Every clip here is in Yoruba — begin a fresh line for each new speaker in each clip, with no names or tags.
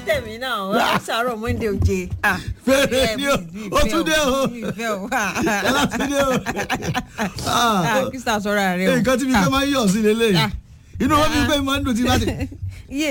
tèmi náà ó sọ̀rọ̀ Monday òjé.
fèrè ni ó tún dé o ẹ láti dé o.
kí sà sọ́ra rẹ o.
nǹkan tí mi fẹ́ máa ń yọ̀ sí lélẹ̀ inú wọn fi gbé mi máa ń dùn tí bá ti.
yé.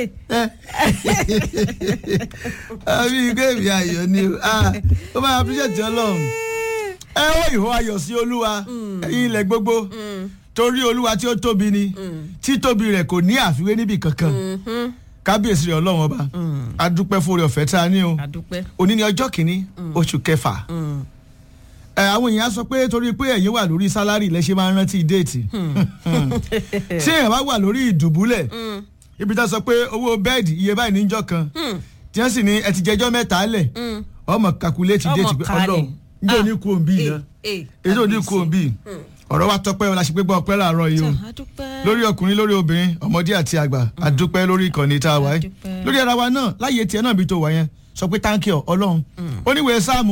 àbí ìgbé mi ayọ̀ ni ó máa appreciate Ọlọ́run. ẹ ó ìhó ayọ̀ sí Olúwa ẹ̀yin ilẹ̀ gbogbo torí Olúwa tí ó tóbi ni títóbi rẹ̀ kò ní àfiwé níbì kankan kábíyèsí rẹ̀ Ọlọ́run ọba adúpẹ́ fún oore ọ̀fẹ́ tá a ní o òní ni ọjọ́ kìíní oṣù kẹfà àwọn èèyàn sọ pé torí pé ẹ̀yin wà lórí sálárì lẹ́sẹ̀ máa ń rántí déètì tí èèyàn bá wà lórí ìdùbúlẹ̀ ibi tá a sọ pé owó bẹ́ẹ̀dì iye báyìí níjọ́ kan tí wọ́n sì ní ẹ ti jẹjọ́ mẹ́ta lẹ̀ ọmọ kakuléètì déètì pé Ọlọ́run njẹ́ òní kú òǹbí náà èyí òní kú òǹbí ọ̀rọ̀ wa tọ́pẹ́ la ṣe pé gbọ́ ọpẹ́ láàárọ̀ yìí o lórí ọkùnrin lórí obìnrin ọmọdé àti àgbà àdúpẹ́ lórí ìkànnì tá a wáyé lórí ara wa náà láyé tiẹ̀ náà bí tó wà yẹn sọ pé thank you Ọlọ́run oníwèé sáàmù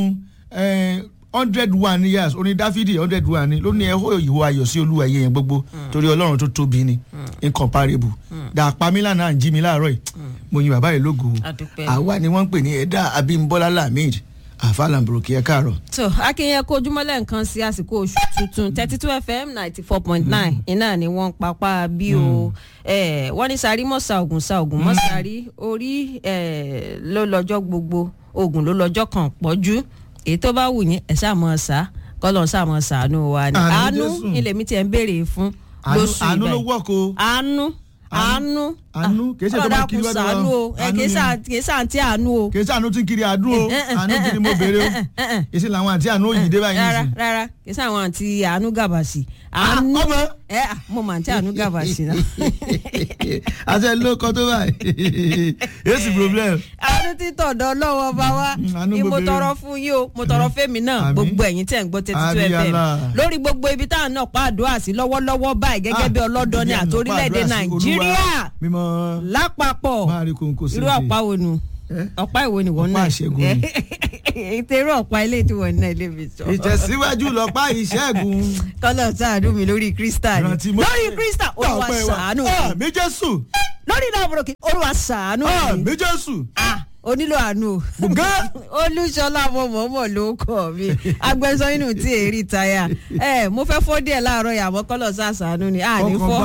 101 years oní Dáfídì 101 ni ló ní ẹ̀hó ìhó ayọ̀ sí Olúwa yẹn gbogbo torí Ọlọ́run tó tóbi ni incomparable dàpá mílànà à ń jí mi láàárọ̀ yìí mo yin bàbá yìí lógo àwa ni wọ́n ń pè ní ẹ̀dá Abímbọ́lá Lamid àfàlàǹbùrùkì ẹ káàárọ̀.
tó akínyẹ kó ojúmọ́lẹ̀ nǹkan sí àsìkò oṣù tuntun 32 FM 94.9 iná ni wọ́n papá bí o wọ́n ní sáré mọ́ sa ògùn mọ́ sáré orí ló lọ́jọ́ gbogbo oògùn ló lọ́jọ́ kan pọ̀jù èyí tó bá wù yín ẹ̀ sàmọ́ sá kọ́lọ́n sàmọ́ sàánú wa ni àánú ilé mi tiẹ̀ ń béèrè fún lóṣù ibẹ̀
àánú ló wọ́kọ̀ àánú kìí ṣe tó máa kiri wẹ́dọ̀
àánú o kìí ṣe àǹtí àánú o.
kìí ṣe àánú tí ń kiri àánú o àánú kiri mo béèrè o èsì làwọn àǹtí àánú yìí dé báyìí nìyí.
rárá kìí ṣe àwọn àǹtí àánú gàbàṣì. àánú mo mà àǹtí àánú gàbàṣì náà.
àti ẹ̀ ló kọ́ tó báyìí èsì problem.
àánú tí tọ̀dọ̀ lọ́wọ́ bá wa ni mo tọrọ fún yín o mo tọrọ fẹ́mi náà gbogbo ẹ̀yin tẹ̀ ń gbọ́ 32 FM lórí gbogbo ibi táwọn náà pa àdúrà sí lọ́wọ́lọ́wọ́ báyìí gẹ́gẹ́ bí ọlọ́dọ̀ ni àtòrílẹ̀-èdè Nàìjíríà lápapọ̀ irú ọ̀pá wo nu ọ̀pá ìwo ni wọ́n náà ìtẹ̀rù ọ̀pá ilé tí wọ́n náà lè fi sọ.
ìtẹ̀síwájú lọ́pá ìṣẹ́gun.
kọ́lọ̀ ṣàánú mi lórí Crystal lórí Crystal Olúwa ṣàánú mi.
àmì Jésù.
lórí náà bọ̀rọ̀kì Olúwa ṣàánú mi.
àmì Jésù.
onílò àánú Olúṣọlá mọ̀mọ́ ló kọ̀ mi agbẹ́sọ inú tí èrí táyà mo fẹ́ fọ́ díẹ̀ láàárọ̀ yàmọ́ kọ́lọ̀ sàṣàánú ni àní fọ́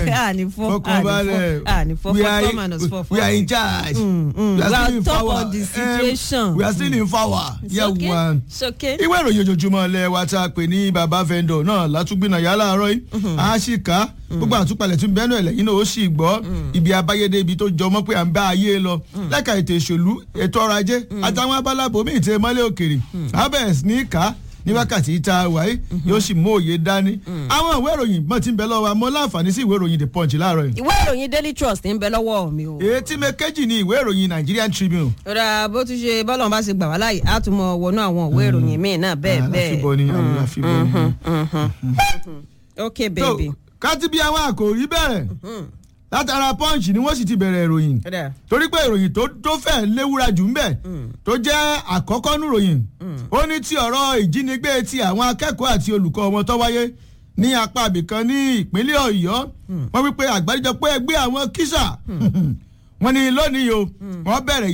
we are in charge
we are top of the situation
we are still in power ìwé ìròyìn ojoojúmọ́ ilé wa tá a pè ní baba vendor náà látúgbìnà yà láàárọ̀ yìí a sì ká gbogbo àtúpalẹ̀ tún bẹ́ẹ̀ náà lẹ́yìn náà ó sì gbọ́ ibi abáyédé ibi tó jọmọ́ pé à ń bá ayé lọ lẹ́ka ètò ìṣèlú ètò ọrọ̀ ajé àtàwọn abálábò míì tẹ mọ́lẹ̀ òkèrè abẹ́s ní ká ní wákàtí tá a wáyé yóò sì mú òye dání. àwọn ìwé ìròyìn mọ̀ tí ń bẹ lọ́wọ́ wa mo láǹfààní sí ìwé ìròyìn The Punch láàárọ̀ yìí.
ìwé ìròyìn Daily Trust ń bẹ lọ́wọ́ mi o.
ètí mẹ́kẹ́jì ni ìwé ìròyìn Nigerian Tribune.
ọ̀rọ̀ bó tún ṣe bọ́lọ̀ bá ṣe gbà wá láàyè á tún mọ wọnú àwọn ìwé ìròyìn míì náà bẹ́ẹ̀ bẹ́ẹ̀. ok baby.
káti bí àwọn àkòrí bẹ̀rẹ̀ látara Punch ni wọ́n sì ti bẹ̀rẹ̀ ìròyìn torí pé ìròyìn tó fẹ́ léwúra jù ń bẹ̀ tó jẹ́ àkọ́kọ́ nú ìròyìn ó ní ti ọ̀rọ̀ ìjínigbé ti àwọn akẹ́kọ̀ọ́ àti olùkọ́ wọn tó wáyé ní apá àbìkan ní ìpínlẹ̀ Ọ̀yọ́ wọ́n wí pé àgbáríjọpọ̀ ẹgbẹ́ àwọn kísà wọ́n ní lónìí o wọ́n bẹ̀rẹ̀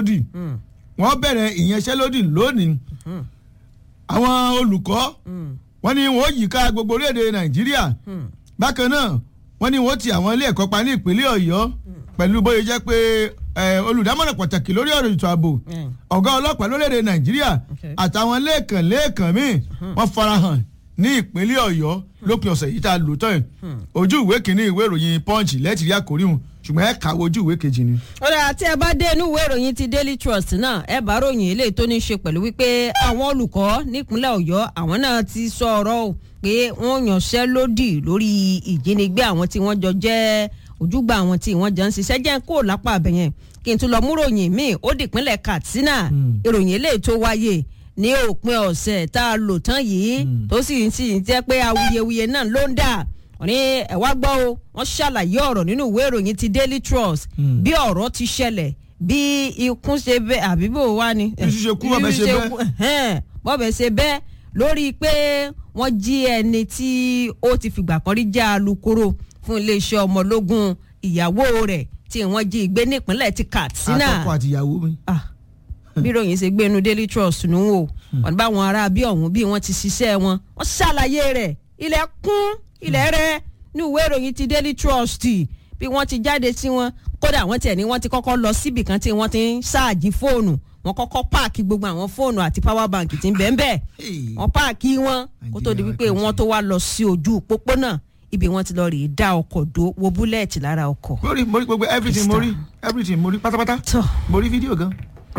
ìyanṣẹ́lódì lónìí àwọn olùkọ́ wọ́n ní wọ́n yíká gbogbo orílẹ̀-èdè Nàìjíríà bákan náà wọ́n ní wọ́n ti àwọn ilé ẹ̀kọ́ pa ní ìpínlẹ̀ Ọ̀yọ́ pẹ̀lú bóyá jẹ́ pé olùdámọ̀ràn pàtàkì lórí ọ̀rọ̀ ètò ààbò ọ̀gá ọlọ́pàá lórílẹ̀‐èdè Nàìjíríà àtàwọn lẹ́ẹ̀kan míì wọ́n farahàn ní ìpínlẹ̀ Ọ̀yọ́ lópin ọ̀sẹ̀ yìí tá a lò tán yìí ojú ìwé kìíní ìwé ìròyìn Punch lẹ́tìrí àkóríhùn ṣùgbọ́n ẹ kàwé ojú ìwé kejì ni.
ọ̀rẹ́ àti ẹ bá dé inú ìwé ìròyìn ti Daily Trust náà ẹ bá ròyìn eléyìí tó ní í ṣe pẹ̀lú wípé àwọn olùkọ́ nípínlẹ̀ Ọ̀yọ́ àwọn náà ti sọ̀rọ̀ o pé wọ́n yànṣẹ́ lódì lórí ìjínigbé àwọn tí wọ́n jọ jẹ́ ojúgbà àwọn tí wọ́n jọ ń ṣiṣẹ́ jẹ́ kó lápá abẹ́yẹn kí n tún lọ mú ròyìn míì ó dìpínlẹ̀ Katsina ìròyìn eléyìí tó wáyé ní òpin ọ̀sẹ̀ tá a lò tán yìí tó sì ń jẹ́ pé awuyewuye náà ló ń dà wọ́n ní ẹ wá gbọ́ o wọ́n ṣàlàyé ọ̀rọ̀ nínú ìwé ìròyìn ti Daily Trust bí ọ̀rọ̀ ti ṣẹlẹ̀ bí ikún ṣe bẹ́ àbíbò wá ni.
ìṣiṣẹ́ kú bọ́bẹ̀ ṣe bẹ́ẹ̀.
bọ́bẹ̀ ṣe bẹ́ẹ̀ lórí pé wọ́n jí ẹni tí ó ti fìgbà kan rí jẹ́ alukoro fún iléeṣẹ́ ọmọ ológun ìyàwó rẹ̀ tí wọ́n jí gbé nípínlẹ̀ ti Katsina.
àtọkọ àtìyàwó mi.
bí ròyìn ṣe gbé inú Daily Trust nù wò wọ́n bá wọn ará bí ọ̀hún bí wọ́n ti ṣiṣẹ́ wọn wọ́n ṣàlàyé rẹ̀ ilẹ̀ kún ilẹ̀ rẹ̀ ní ìwé ìròyìn ti Daily Trust bí wọ́n ti jáde sí wọn kódà wọ́n tiẹ̀ ní wọ́n ti kọ́kọ́ lọ síbì kan tí wọ́n ti ń ṣáàjì fóònù wọ́n kọ́kọ́ páàkì gbogbo àwọn fóònù àti power bank tí ń bẹ́ẹ̀ bẹ́ẹ̀ wọ́n páàkì wọn kó tó di wípé wọ́n tó wá lọ sí ojú pópónà ibi wọ́n ti lọ rèé dá ọkọ̀ dó wo búlẹ̀tì lára ọkọ̀.
mo rí gbogbo everything mo rí pátápátá mo rí fídíò gan.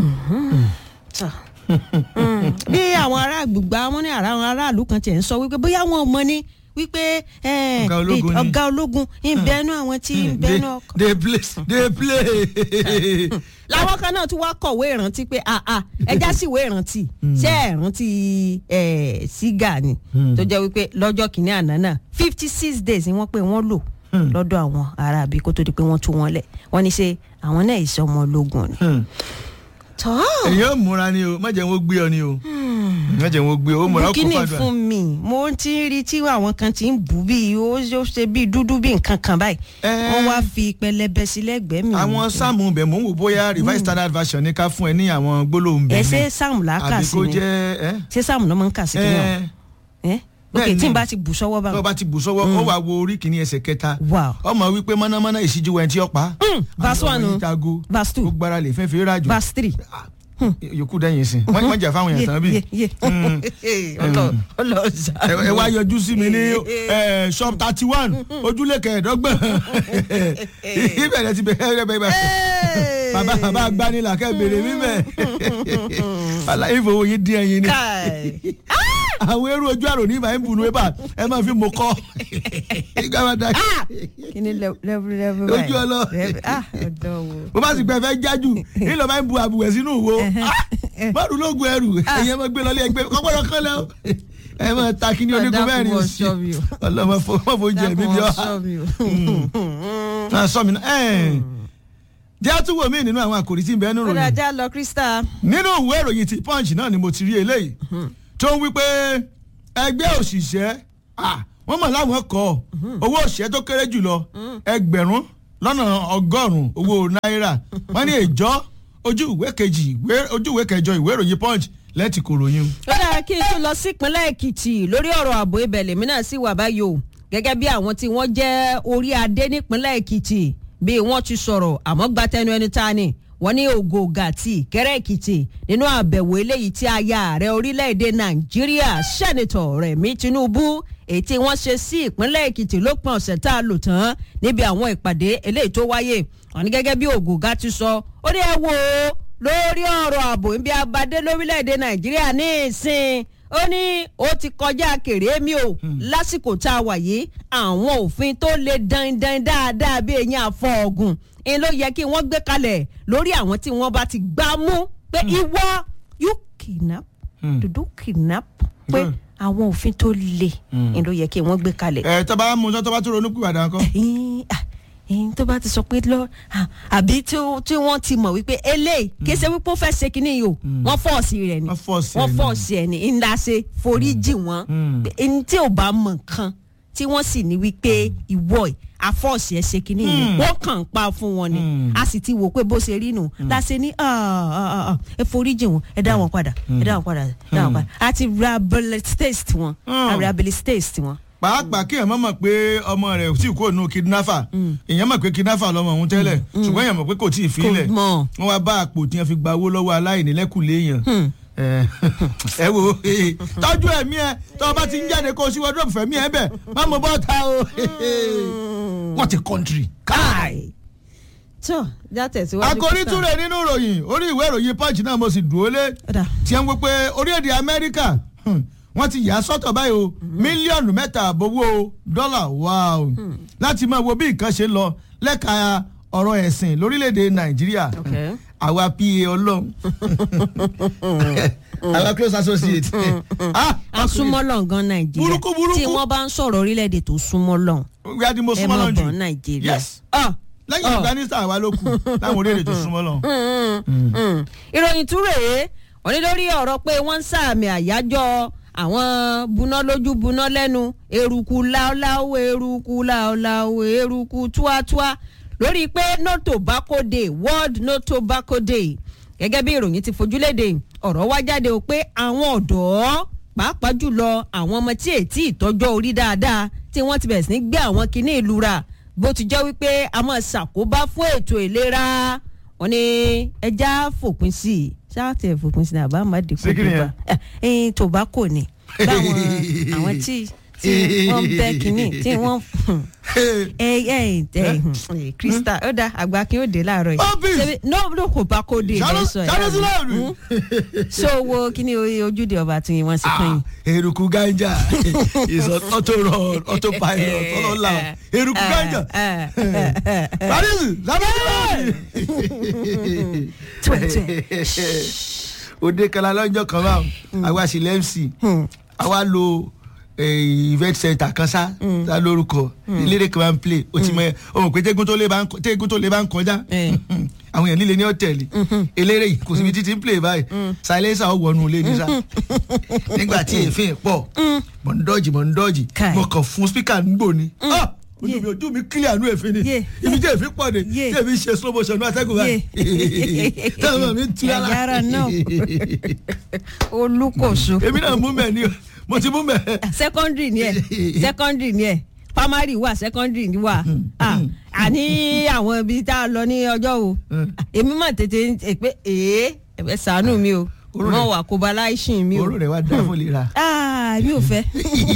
bí àwọn ará àgbègbè wọn ní àwọn aráàlú kan tiẹ̀ ń sọ wípé bóyá wọn ò mọ ní wípé ọ̀gá ológun ìbẹ́nu àwọn tí ìbẹ́nu ọkọ̀.
they play.
làwọn kan náà tún wá kọ̀wé ìrántí pé ẹja sì wé ìrántí ṣé ẹ rántí sígà ni tó jẹ́ wípé lọ́jọ́ kìíní àná náà 56 days ni wọ́n pé wọ́n lò lọ́dọ̀ àwọn ará àbí kó tó di pé wọ́n tú wọn lẹ̀ wọ́n ní ṣe àwọn náà ìṣe ọmọ ológun ni.
èyí ò múra ni o má jẹ́ wọ́n gbé ọ ni o má jẹ́ wọ́n gbé ọ ó múra ó kó fàdúrà.
kíni fún mi mo ti ń rí tí àwọn kan ti ń bù bí ó ṣe bí dúdú bí nǹkan kan báyìí wọ́n wá fi pẹlẹbẹ sí lẹ́gbẹ̀ẹ́ mi.
àwọn sáàmù bẹ̀ mò ń wò bóyá revised standard version ní ká fún ẹ ní àwọn gbólóhùn bẹ̀ mi.
ṣé sáàmù là á kà sí ni ṣé sáàmù náà máa ń kà sí kí náà ok tí n bá ti bù sọ́wọ́ bá.
tó bá ti bù sọ́wọ́ ó wà wo orí kìíní ẹsẹ̀ kẹta. ọmọ wípé mọ́nàmọ́ná ìṣíjú wẹ̀ tí ó pa.
verse 1 verse 2
ó gbára lè fẹ́ fi rájò.
verse 3
yòókù dẹ́yìn sí wọ́n jà fáwọn èèyàn tán bí. ẹ wá yọjú sí mi ní shop 31 ojúlé kẹẹ̀ẹ́dọ́gbọ̀n ìbẹ̀rẹ̀ ti bẹ̀rẹ̀ bàbá agbanilà kẹ́ bèrè mímẹ́ aláìfowó yín dín ẹyin ni àwọn eru ojú àrò ní ìbáyé bùnú ẹ̀bà ẹ máa fi mọ kọ́ ìgbàmọ̀dá.
kí ni lẹ́bù
ojú ọlọ bó bá sì gbẹ fẹ́ jájú nílò máa ń bu àbùwẹ̀ sínú wo mọ́rù lóògùn ẹrù ẹ̀yẹ́ máa gbé lọ́lé ẹgbẹ́ kọ́kọ́rọ́ kan lẹ́wọ̀ ẹ máa ta kí ni onígun mẹ́rin sí ọlọ́mọ fojì ẹ̀mí bí ọ́ sọ mi náà jẹ́ àtúwò mí nínú àwọn àkòrí tí ń bẹ nínú ìròyìn.
ọ̀dà já lọ Krista.
nínú ìwé ìròyìn ti Punch náà ni mo ti rí eléyìí tó ń wí pé ẹgbẹ́ òṣìṣẹ́ wọ́n mọ̀ láwọn kọ́ owó òṣìṣẹ́ tó kéré jùlọ 1,000 lọ́nà 100 owó náírà wọ́n ní ìjọ ojú ìwé kẹjọ ìwé ìròyìn Punch lẹ́tì kò ròyìn.
ó dára kí n tún lọ sí ìpínlẹ̀ Èkìtì lórí ọ̀rọ̀ ààbò ibẹ̀ lèmi náà sì wà báyìí o gẹ́gẹ́ bí àwọn tí wọ́n jẹ́ orí adé nípínlẹ̀ Èkìtì bí wọ́n ti sọ̀rọ̀ àmọ́ gbatẹnu ẹni ta ni wọ́n ní ògògà tí Ìkẹ́rẹ́ Èkìtì nínú àbẹ̀wò eléyìí tí aya ààrẹ orílẹ̀-èdè Nàìjíríà sẹ́nitọ̀ Rẹ̀mí Tinubu èyí tí wọ́n ṣe sí ìpínlẹ̀ Èkìtì lópin ọ̀sẹ̀ tá a lò tán níbi àwọn ìpàdé eléyìí tó wáyé wọ́n ní gẹ́gẹ́ bí ògògà ti sọ ó ní ẹ wò ó lórí ọ̀rọ̀ ààbò ibi abadé lórílẹ̀-èdè Nàìjíríà ní ìsìn ó ní ó ti kọjá kèrè mi o lásìkò tá a wà yìí àwọn òfin tó le dandan dáadáa bí eyín àfọ̀ ọ̀gùn ń ló yẹ kí wọ́n gbé kalẹ̀ lórí àwọn tí wọ́n bá ti gbá mú pé ìwọ you kidnap dúdú kidnap pé àwọn òfin tó le ń ló yẹ kí wọ́n gbé kalẹ̀.
tó bá mú tó bá tó ronú pìwàdà ńkọ́.
tó bá ti sọ pé lọ àbí tí wọ́n ti mọ̀ wípé eléyìí kí ṣe wípé ó fẹ́ ṣe kínní yìí o wọ́n fọ́ọ̀sì rẹ̀ ni wọ́n fọ́ọ̀sì ẹ̀ ní ńlá ṣe foríjì wọ́n ẹni tí ò bá mọ̀ nǹkan tí wọ́n sì ní wípé ìwọ ẹ̀ àfọ́ọ̀sì ẹ̀ ṣe kínní yìí wọ́n kàn ń pa fún wọn ni a sì ti wò pé bó ṣe rí nù láṣẹ ní ẹ foríjì wọn ẹ dá wọn padà ẹ dá wọn padà àti rehabilitate wọn
pàápàá kí èèyàn mọ̀ pé ọmọ rẹ̀ tí kò nù kidnapper èèyàn mọ̀ pé kidnapper lọ́mọ òun tẹ́lẹ̀ ṣùgbọ́n èèyàn mọ̀ pé kò tí ì fi ilẹ̀ wọ́n wá bá àpò tí wọ́n fi gba owó lọ́wọ́ aláìní lẹ́kùlé èèyàn ẹ wo tọ́jú ẹ̀mí ẹ tọ́ bá ti ń jáde kó o sí wardrobe fẹ̀mí ẹ bẹ̀ má mo bọ́ ta o what a country.
káì tó já tẹ̀síwájú.
àkòrí túnrẹ̀ nínú ìròyìn orí ìwé ìròyìn Punch náà mo sì dùn ó lé tí wọ́n ń pè pé orílẹ̀-èdè Amẹ́ríkà wọ́n ti yà á sọ́tọ̀ báyìí o mílíọ̀nù 3 àbówó dọ́là wáò láti máa wo bí nǹkan ṣe lọ lẹ́ka ọ̀rọ̀ ẹ̀sìn lórílẹ̀‐èdè Nàìjíríà àwa pa Ọlọ́run àwa close associate.
asúmọ́lọ̀ gan Nàìjíríà tí wọ́n bá ń sọ̀rọ̀ orílẹ̀‐èdè tó súnmọ́lọ̀
ẹ mọ̀
bọ̀ Nàìjíríà.
lẹ́yìn Afghanistan àwa ló kù láwọn orílẹ̀‐èdè tó súnmọ́lọ̀.
ìròyìn tún rèé wọ́n ní lórí ọ̀rọ̀ pé wọ́n ń sàmì àyájọ́ àwọn buná lójú buná lẹ́nu eruku láóláó eruku láóláó eruku túátúá lórí pé no tobacco day world no tobacco day gẹ́gẹ́ bí ìròyìn ti fojúlédè ọ̀rọ̀ wá jáde o pé àwọn ọ̀dọ́ pàápàá jùlọ àwọn ọmọ tí ètí ìtọ́jọ́ orí dáadáa tí wọ́n ti bẹ̀rẹ̀ sí ní gbé àwọn kinní ìlú ra bó ti jẹ́ wípé a máa ṣàkóbá fún ètò ìlera wọn ni ẹja fòpin sí i ṣáàtì ẹ̀ fòpin sí i àbá má dìkú dùbà tobacco ni báwọn àwọn tí wọ́n bẹ́ kínní tí wọ́n krista ó dá àgbà kí ó dé láàárọ̀ yìí no tobacco day lẹ́sọ̀ ẹ̀ so wo kíní ojúde ọba tí wọ́n sì kàn yín.
eruku ganja autopilot ọlọ́la eruku ganja paris òde kala lọ́jọ́ kan báwọn àwa sì lẹ́mc àwa lo event center kan sá lórúkọ eléré kan máa ń play o ti mọ ẹ o mọ̀ pé tẹ́gùn tó lè bá ń kọjá àwọn èèyàn líle ní hòtẹ́ẹ̀lì eléré yìí kò síbi títí ń play báyìí silencer ó wọnú ilé ní sá nígbà tí èéfín pọ̀ mọ̀ ń dọ́jì mo kàn fún speaker nígbò ni ojú mi clear àánú èéfín ni ibi tí èéfín pọ̀ ni tí èéfín ṣe slow motion ní atẹ́gùn báyìí táwọn mi tú yàrá.
ẹ̀yára náà olùkóso.
èmi náà mú mẹ́ ni mo ti mú mẹ́.
secondary ni ẹ primary wà secondary ni wà àní àwọn ibi tá a lọ ní ọjọ́ o èmi mà tètè pé ẹ̀fẹ̀ ṣàánú mi o wọ́n wà kó bá láìsìn mi o.
oró rẹ̀ wá dá fún lera.
èmi ò fẹ́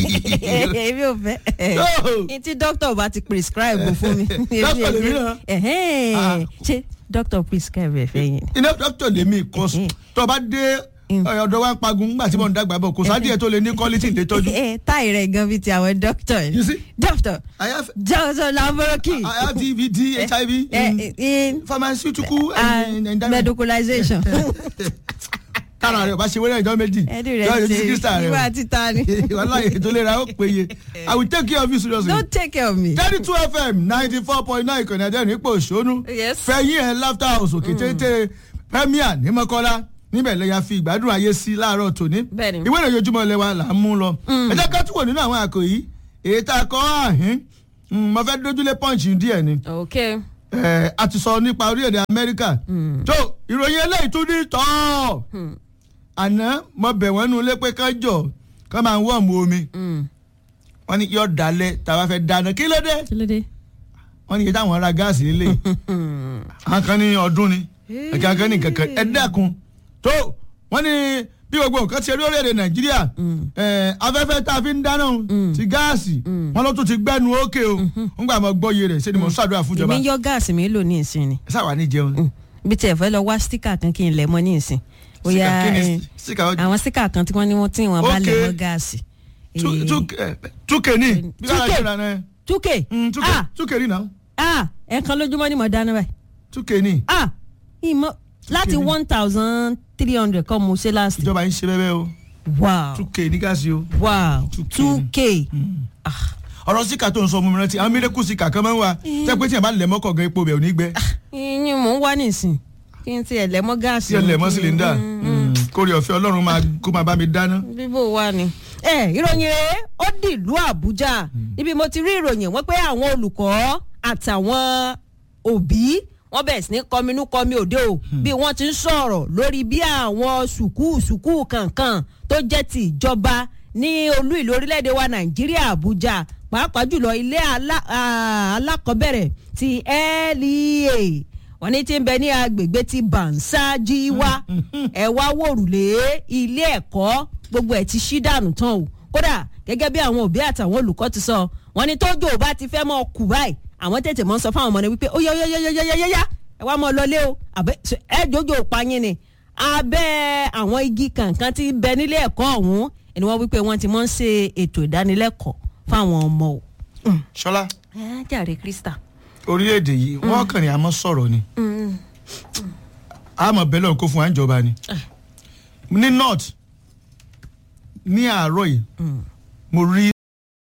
ní tí doctor bá ti prescribe fún mi.
doctor lèmi náà.
ṣé doctor prescribe ẹ̀ fẹ́ yẹn.
iná doctor lèmi kọ́ tó bá dé ọ̀dọ̀ wa ń pagun nígbà tí mo ń dàgbà bọ̀ kò sádìẹ tó lè ní quality lè tọ́jú.
táì rẹ̀ gan bíi ti àwọn doctor yìí.
You see?
doctor jọ́sọ̀ làbọ̀rọ̀kì.
I have DVD HIV pharmaceutical and
medicalization.
tára rẹ̀ bá ṣe wẹ́rẹ́ ìjọ méjì yóò ti kírísítà rẹ̀
ìwà títa ni.
wàláyé tó lè ra ó péye I will take care of you seriously.
don't take care of me.
32 FM 94.9 ìkànnì àdéhùn ipò òṣónú fẹ̀yìn ẹ̀ laughter house òkè téńté premier ní Mọ́kọ́lá níbẹ̀ lẹ́yà fi ìgbádùn ayé sí láàárọ̀ tòní ìwé ìròyìn ojúmọ́ ilé wa là ń mú lọ ẹ jẹ́ ká tún wò nínú àwọn àkòyí èyí tá a kọ́ àhín mo fẹ́ dójúlé punch díẹ̀ ni a ti sọ nípa orílẹ̀-èdè Amẹ́ríkà tó ìròyìn eléyìí tún ní tọ́ àná mo bẹ̀ wọ́n nú lé pé ká jọ ká máa ń wọ́ọ̀mù omi wọ́n ní yóò dalẹ̀ tàbá fẹ́ dáná kí ló dé wọ́n ní iye táwọn ará gáàsì lélẹ̀ àwọn kan ní ọdún ni ẹ̀ka kan ní kankan ẹ dẹ́kun tó wọ́n ní bí gbogbo nǹkan ti rí orílẹ̀-èdè Nàìjíríà afẹ́fẹ́ tá a fi ń dáná ti gáàsì wọn ló tún ti gbẹ́nu ókè o ń gbà mọ́ gbọ́yé rẹ̀ ṣé ni mo ń ṣàdúrà fún ìjọba.
èmi yọ gáàsì mi lò ní ìsìn ni.
ẹ sáwà ní jẹun.
bí tiẹ̀ fẹ́ lọ wá stíkà kan kí n lẹ̀ mọ́ ní ìsìn. bóyá àwọn stíkà kan tí wọ́n ní wọ́n tí wọ́n bá lẹ̀ mọ́ gáàsì.
túkè ní.
túkè
ní náà.
ẹ̀ẹ̀kan lójúmọ́ ni mo dáná báyìí.
túkè ní.
láti 1,300 kọ́ mo ṣe last.
ìjọba yín ṣe bẹ́ẹ̀ o.
wow
2K ní gáàsì o.
wow 2K.
ọ̀rọ̀ síkà tó ń sọ ọmọ mi rántí àwọn mírẹ́kù síkà kan máa ń wà tẹ́ pé tí yẹn bá lẹ̀ mọ́kọ̀ gan epo bẹ̀ ò ní gbẹ.
ìyẹn mò ń wá nísìn kí n ti ẹ̀lẹ́mọ́ gáàsì.
tí ẹlẹ́mọ́ sílíńdà kórè ọ̀fẹ́ Ọlọ́run kó máa bá mi dáná.
bíbó wa ni. ìròyìn rẹ̀ ó dìlú Àbújá níbi mo ti rí ìròyìn wọn pé àwọn olùkọ́ àtàwọn òbí wọ́n bẹ̀rẹ̀ sí ní kọminú kọmi òde o bí wọ́n ti ń sọ̀rọ̀ lórí bí àwọn sùkúù kankan tó jẹ́ ti ìjọba ní olú ìlú orílẹ̀-èdè wa Nàìjíríà Àbújá pàápàá jùlọ ilé alákọ̀ọ́bẹ̀rẹ̀ ti LEA wọ́n ní tí ń bẹ ní agbègbè ti Bànsájíwá ẹ̀ wá wòrùlé ilé ẹ̀kọ́ gbogbo ẹ̀ ti ṣí dànù tán o kódà gẹ́gẹ́ bí àwọn òbí àtàwọn olùkọ́ ti sọ wọ́n ní tójò bá ti fẹ́ mọ́ kù báyìí àwọn tètè mọ́ sọ fáwọn ọmọ ní wípé ó yá ẹ wá mọ́ lọlé o ẹ jòjò pààyàn ni abẹ́ àwọn igi kankan tí bẹ nílé ẹ̀kọ́ ọ̀hún ẹni wọ́n wípé wọ́n ti mọ́ ń ṣe ètò ìdánilẹ́kọ̀ọ́ fáwọn ọmọ o.
Ṣọlá
jàre Krista.
orílẹ̀-èdè yìí wọ́n kàn ní àmọ́ sọ̀rọ̀ ni àmọ́ bẹ́ẹ̀ lọ́run kó fún wa níjọba ni ní north ní àárọ̀ yìí mo rí